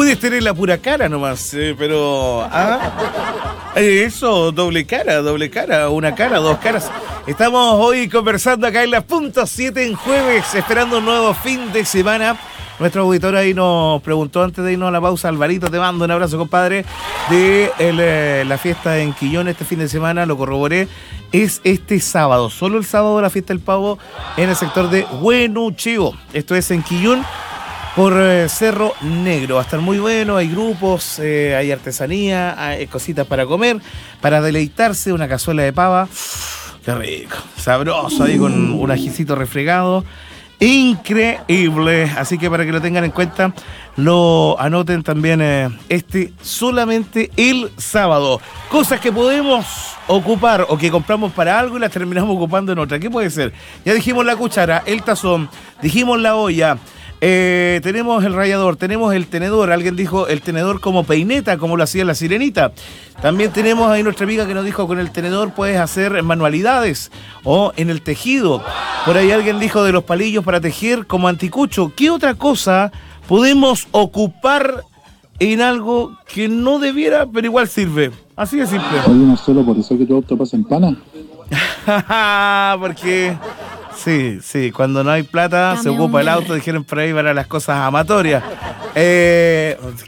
Puedes tener la pura cara nomás, pero... eso, doble cara, una cara, dos caras. Estamos hoy conversando acá en la punto 7 en jueves, esperando un nuevo fin de semana. Nuestro auditor ahí nos preguntó antes de irnos a la pausa, Alvarito, te mando un abrazo, compadre, de la fiesta en Quillón este fin de semana, lo corroboré, es este sábado, solo el sábado la fiesta del pavo en el sector de Huenuchío. Esto es en Quillón por Cerro Negro. Va a estar muy bueno, hay grupos, hay artesanía, hay cositas para comer, para deleitarse, una cazuela de pava, qué rico, sabroso ahí con un ajicito refregado. Increíble, así que para que lo tengan en cuenta, lo anoten también solamente el sábado. Cosas que podemos ocupar o que compramos para algo y las terminamos ocupando en otra. ¿Qué puede ser? Ya dijimos la cuchara, el tazón, dijimos la olla. Tenemos el rallador, tenemos el tenedor. Alguien dijo el tenedor como peineta, como lo hacía la sirenita. También tenemos ahí nuestra amiga que nos dijo con el tenedor puedes hacer manualidades o en el tejido. Por ahí alguien dijo de los palillos para tejer como anticucho. ¿Qué otra cosa podemos ocupar en algo que no debiera, pero igual sirve? Así de simple. Oye, Marcelo, por eso que tu auto pasa en pana. Porque... Sí, cuando no hay plata se ocupa el auto, dijeron por ahí, para las cosas amatorias.